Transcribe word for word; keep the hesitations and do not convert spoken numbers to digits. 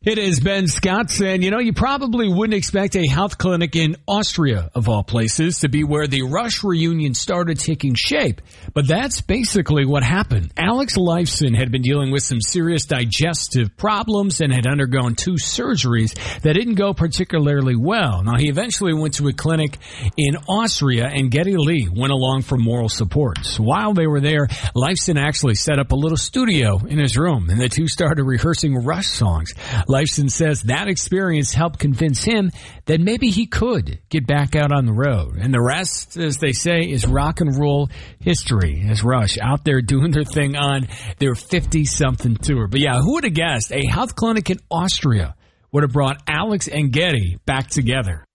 It is Ben Scott, and you know, you probably wouldn't expect a health clinic in Austria, of all places, to be where the Rush reunion started taking shape. But that's basically what happened. Alex Lifeson had been dealing with some serious digestive problems and had undergone two surgeries that didn't go particularly well. Now, he eventually went to a clinic in Austria, and Geddy Lee went along for moral support. So while they were there, Lifeson actually set up a little studio in his room, and the two started rehearsing Rush songs. Lifeson says that experience helped convince him that maybe he could get back out on the road. And the rest, as they say, is rock and roll history as Rush out there doing their thing on their fifty-something tour. But yeah, who would have guessed a health clinic in Austria would have brought Alex and Geddy back together?